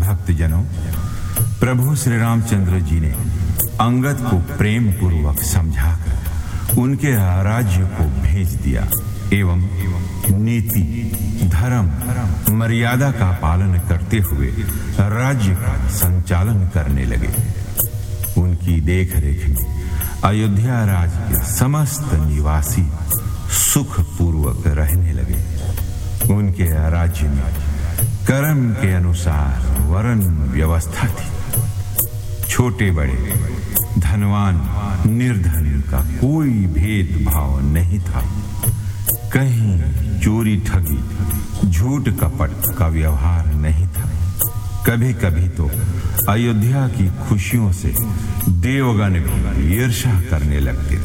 भक्तजनों, प्रभु श्री रामचंद्र जी ने अंगद को प्रेम पूर्वक समझाकर उनके राज्य को भेज दिया एवं नीति, धर्म, मर्यादा का पालन करते हुए राज्य का संचालन करने लगे। उनकी देखरेख में अयोध्या राज्य के समस्त निवासी सुख पूर्वक रहने लगे। उनके राज्य में कर्म के अनुसार वरण व्यवस्था थी। छोटे बड़े, धनवान निर्धन का कोई भेदभाव नहीं था। कहीं चोरी ठगी, झूठ कपट का व्यवहार नहीं था। कभी कभी तो अयोध्या की खुशियों से देवगण भी ईर्ष्या करने लगते थे।